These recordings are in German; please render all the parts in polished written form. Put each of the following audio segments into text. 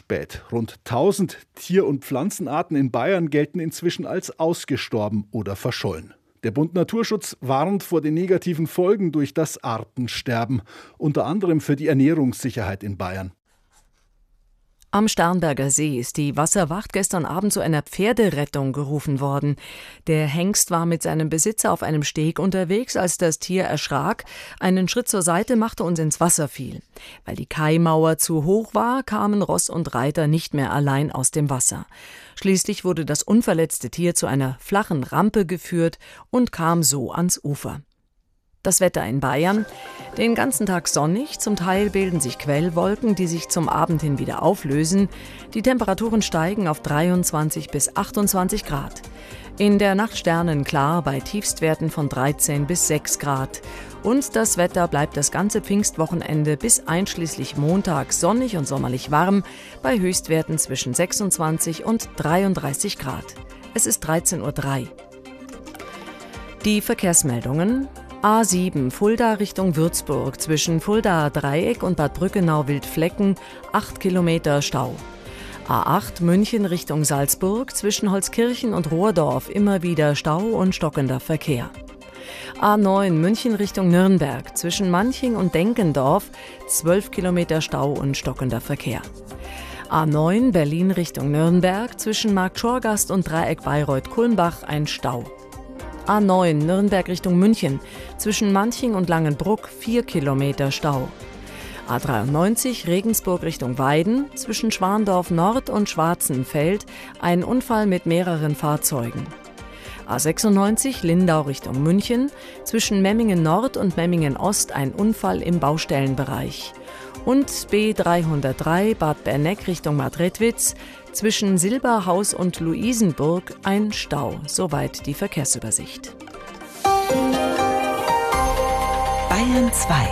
spät. Rund 1000 Tier- und Pflanzenarten in Bayern gelten inzwischen als ausgestorben oder verschollen. Der Bund Naturschutz warnt vor den negativen Folgen durch das Artensterben, unter anderem für die Ernährungssicherheit in Bayern. Am Starnberger See ist die Wasserwacht gestern Abend zu einer Pferderettung gerufen worden. Der Hengst war mit seinem Besitzer auf einem Steg unterwegs, als das Tier erschrak, einen Schritt zur Seite machte und ins Wasser fiel. Weil die Kaimauer zu hoch war, kamen Ross und Reiter nicht mehr allein aus dem Wasser. Schließlich wurde das unverletzte Tier zu einer flachen Rampe geführt und kam so ans Ufer. Das Wetter in Bayern: den ganzen Tag sonnig, zum Teil bilden sich Quellwolken, die sich zum Abend hin wieder auflösen. Die Temperaturen steigen auf 23 bis 28 Grad. In der Nacht sternenklar bei Tiefstwerten von 13 bis 6 Grad. Und das Wetter bleibt das ganze Pfingstwochenende bis einschließlich Montag sonnig und sommerlich warm, bei Höchstwerten zwischen 26 und 33 Grad. Es ist 13:03 Uhr. Die Verkehrsmeldungen: A7 Fulda Richtung Würzburg, zwischen Fuldaer Dreieck und Bad Brückenau-Wildflecken, 8 Kilometer Stau. A8 München Richtung Salzburg, zwischen Holzkirchen und Rohrdorf immer wieder Stau und stockender Verkehr. A9 München Richtung Nürnberg, zwischen Manching und Denkendorf, 12 Kilometer Stau und stockender Verkehr. A9 Berlin Richtung Nürnberg, zwischen Marktschorgast und Dreieck Bayreuth-Kulmbach ein Stau. A9 Nürnberg Richtung München, zwischen Manching und Langenbruck 4 Kilometer Stau. A93 Regensburg Richtung Weiden, zwischen Schwandorf Nord und Schwarzenfeld ein Unfall mit mehreren Fahrzeugen. A96 Lindau Richtung München, zwischen Memmingen Nord und Memmingen Ost ein Unfall im Baustellenbereich. Und B303 Bad Berneck Richtung Madridwitz, zwischen Silberhaus und Luisenburg ein Stau. Soweit die Verkehrsübersicht. Bayern 2.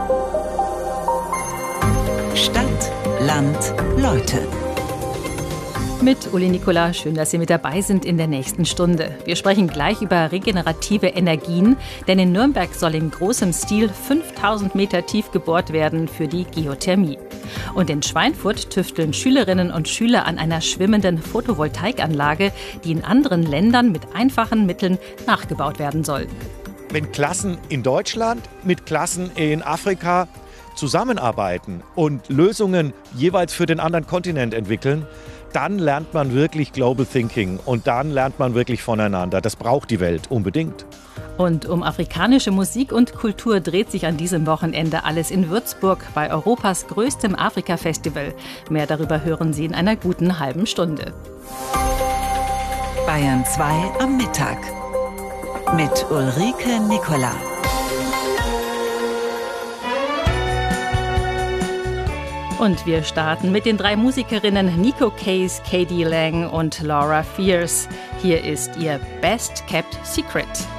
Stadt, Land, Leute. Mit Uli Nicola, schön, dass Sie mit dabei sind in der nächsten Stunde. Wir sprechen gleich über regenerative Energien, denn in Nürnberg soll in großem Stil 5000 Meter tief gebohrt werden für die Geothermie. Und in Schweinfurt tüfteln Schülerinnen und Schüler an einer schwimmenden Photovoltaikanlage, die in anderen Ländern mit einfachen Mitteln nachgebaut werden soll. Wenn Klassen in Deutschland mit Klassen in Afrika zusammenarbeiten und Lösungen jeweils für den anderen Kontinent entwickeln, dann lernt man wirklich Global Thinking und dann lernt man wirklich voneinander. Das braucht die Welt unbedingt. Und um afrikanische Musik und Kultur dreht sich an diesem Wochenende alles in Würzburg bei Europas größtem Afrika-Festival. Mehr darüber hören Sie in einer guten halben Stunde. Bayern 2 am Mittag mit Ulrike Nicola. Und wir starten mit den 3 Musikerinnen Nico Case, Katie Lang und Laura Fierce. Hier ist ihr Best Kept Secret.